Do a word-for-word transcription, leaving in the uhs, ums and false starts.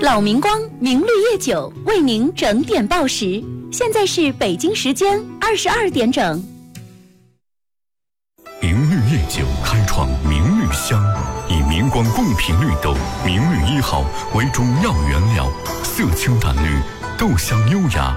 老明光明绿叶酒为您整点报时，现在是北京时间二十二点整。 明绿叶酒开创明绿香，以明光贡品绿豆明绿一号为中药原料，色清淡绿，豆香优雅，